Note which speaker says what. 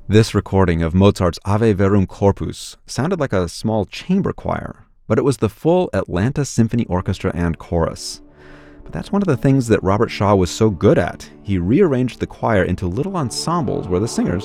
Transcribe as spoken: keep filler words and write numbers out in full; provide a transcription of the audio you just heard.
Speaker 1: This recording of Mozart's Ave Verum Corpus sounded like a small chamber choir, but it was the full Atlanta Symphony Orchestra and chorus. But that's one of the things that Robert Shaw was so good at. He rearranged the choir into little ensembles where the singers